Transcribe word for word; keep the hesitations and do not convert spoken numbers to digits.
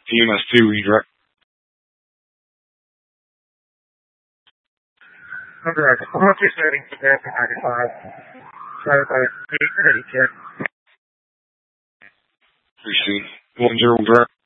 T M S two redirect. Correct. What's your setting for that ninety-five? Sorry, by eight thirty-two. Pretty soon. One zero direct.